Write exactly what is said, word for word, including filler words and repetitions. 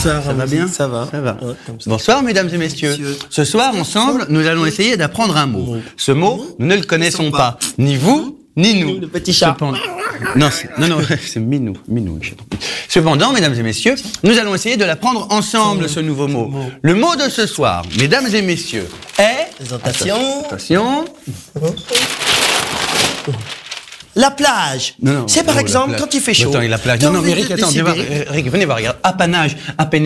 Bonsoir. Ça va bien? Ça va. Ça va. Ouais, comme ça. Bonsoir, mesdames et messieurs. Messieurs. Ce soir, ensemble, nous allons essayer d'apprendre un mot. Ce mot, nous ne le connaissons pas. Ni vous, ni nous. Le petit chat. Cependant... Non, c'est... non, non, c'est Minou. Minou, le chaton. Cependant, mesdames et messieurs, nous allons essayer de l'apprendre ensemble, ce nouveau mot. Le mot de ce soir, mesdames et messieurs, est... Présentation. Attention. La plage. Non, non, C'est par oh, la exemple plage. quand il fait chaud. Attends, il a plage. T'as Non, non, envie mais de Rick, attends, viens voir, décider. Rick, venez voir, regarde. Apanage, apen